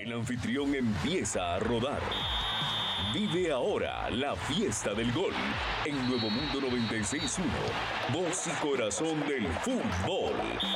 El anfitrión empieza a rodar. Vive ahora la fiesta del gol en Nuevo Mundo 96.1, voz y corazón del fútbol.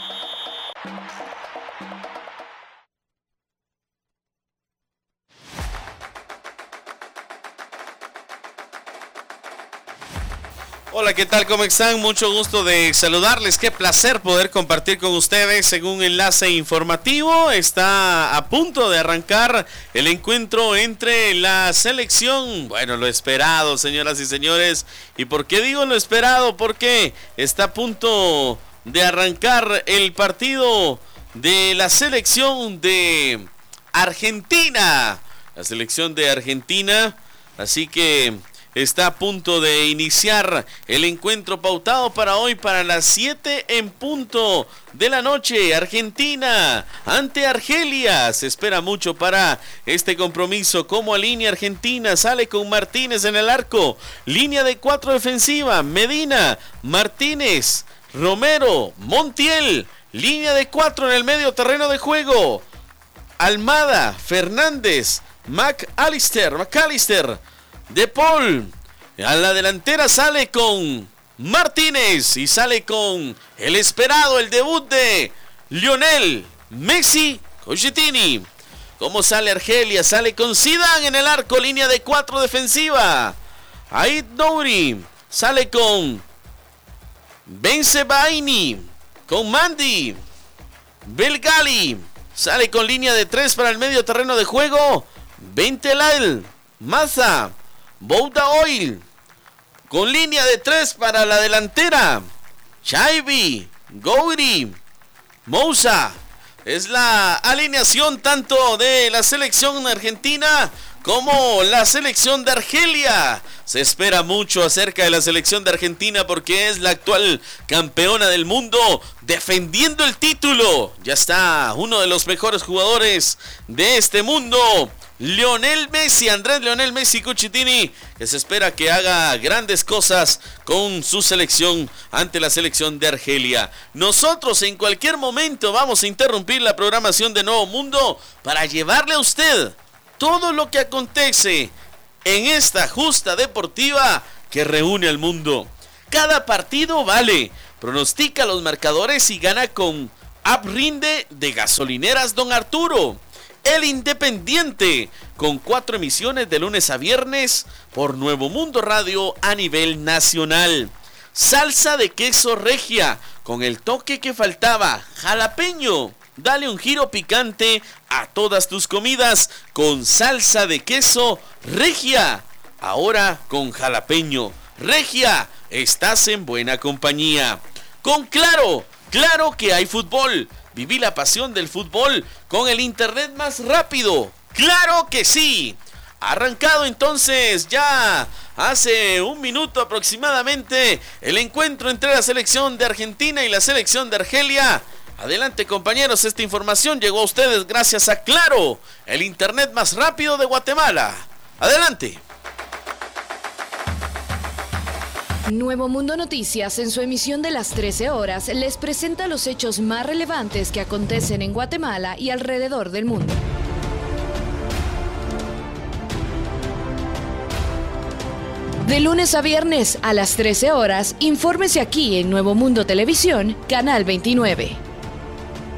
Hola, ¿qué tal? ¿Cómo están? Mucho gusto de saludarles. Qué placer poder compartir con ustedes en un enlace informativo. Está a punto de arrancar el encuentro entre la selección. Bueno, lo esperado, señoras y señores. ¿Y por qué digo lo esperado? Porque está a punto de arrancar el partido de la selección de Argentina. La selección de Argentina. Así que está a punto de iniciar el encuentro pautado para hoy para las 7 en punto de la noche. Argentina ante Argelia. Se espera mucho para este compromiso. Como alinea Argentina, sale con Martínez en el arco. Línea de 4 defensiva. Medina, Martínez, Romero, Montiel. Línea de 4 en el medio terreno de juego. Almada, Fernández, McAllister, De Paul. A la delantera sale con Martínez y sale con el esperado, el debut de Lionel Messi Cochitini. ¿Cómo sale Argelia? Sale con Zidane en el arco, línea de 4 defensiva. Ait Nouri sale con Bensebaini, con Mandi. Belgali sale con línea de 3 para el medio terreno de juego. Bentelal, Maza, Bouda Oil, con línea de 3 para la delantera. Chaibi, Gouri, Moussa. Es la alineación tanto de la selección argentina como la selección de Argelia. Se espera mucho acerca de la selección de Argentina porque es la actual campeona del mundo, defendiendo el título. Ya está uno de los mejores jugadores de este mundo, Lionel Messi, Andrés Lionel Messi Cucitini, que se espera que haga grandes cosas con su selección ante la selección de Argelia. Nosotros en cualquier momento vamos a interrumpir la programación de Nuevo Mundo para llevarle a usted todo lo que acontece en esta justa deportiva que reúne al mundo. Cada partido vale. Pronostica los marcadores y gana con App Rinde de Gasolineras Don Arturo. El Independiente, con 4 emisiones de lunes a viernes por Nuevo Mundo Radio a nivel nacional. Salsa de queso regia, con el toque que faltaba, jalapeño. Dale un giro picante a todas tus comidas con salsa de queso regia. Ahora con jalapeño. Regia, estás en buena compañía. Con Claro, claro que hay fútbol. Viví la pasión del fútbol con el internet más rápido. ¡Claro que sí! Arrancado entonces ya hace un minuto aproximadamente el encuentro entre la selección de Argentina y la selección de Argelia. Adelante, compañeros, esta información llegó a ustedes gracias a Claro, el internet más rápido de Guatemala. Adelante. Nuevo Mundo Noticias, en su emisión de las 13 horas, les presenta los hechos más relevantes que acontecen en Guatemala y alrededor del mundo. De lunes a viernes a las 13 horas, infórmese aquí en Nuevo Mundo Televisión, Canal 29.